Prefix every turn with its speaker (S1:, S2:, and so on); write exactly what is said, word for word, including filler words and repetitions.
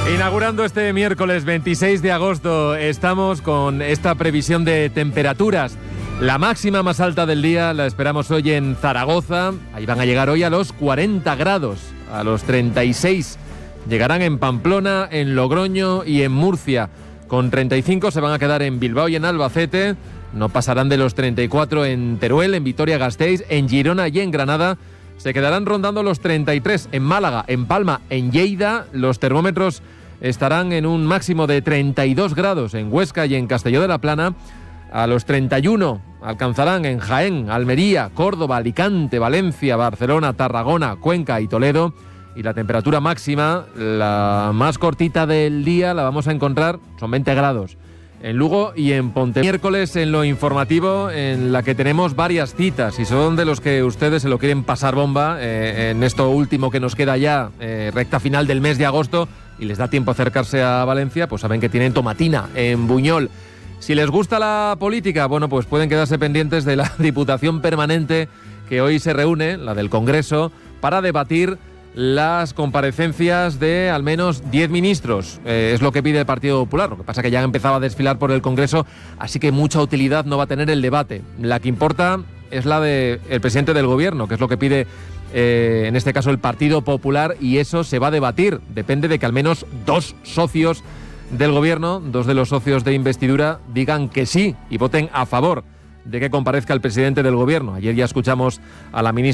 S1: Inaugurando este miércoles veintiséis de agosto, estamos con esta previsión de temperaturas. La máxima más alta del día la esperamos hoy en Zaragoza. Ahí van a llegar hoy a los cuarenta grados, a los treinta y seis. Llegarán en Pamplona, en Logroño y en Murcia. Con treinta y cinco se van a quedar en Bilbao y en Albacete. No pasarán de los treinta y cuatro en Teruel, en Vitoria-Gasteiz, en Girona y en Granada. Se quedarán rondando los treinta y tres en Málaga, en Palma, en Lleida. Los termómetros estarán en un máximo de treinta y dos grados en Huesca y en Castelló de la Plana. A los treinta y uno alcanzarán en Jaén, Almería, Córdoba, Alicante, Valencia, Barcelona, Tarragona, Cuenca y Toledo. Y la temperatura máxima, la más cortita del día, la vamos a encontrar, son veinte grados. En Lugo y en Pontevedra. Miércoles en lo informativo, en la que tenemos varias citas y son de los que ustedes se lo quieren pasar bomba eh, en esto último que nos queda ya, eh, recta final del mes de agosto, y les da tiempo a acercarse a Valencia, pues saben que tienen Tomatina en Buñol. Si les gusta la política, bueno, pues pueden quedarse pendientes de la Diputación Permanente que hoy se reúne, la del Congreso, para debatir las comparecencias de al menos diez ministros. Eh, es lo que pide el Partido Popular. Lo que pasa es que ya han empezado a desfilar por el Congreso, así que mucha utilidad no va a tener el debate. La que importa es la del presidente del Gobierno, que es lo que pide eh, en este caso el Partido Popular, y eso se va a debatir. Depende de que al menos dos socios del Gobierno, dos de los socios de investidura, digan que sí y voten a favor de que comparezca el presidente del Gobierno. Ayer ya escuchamos a la ministra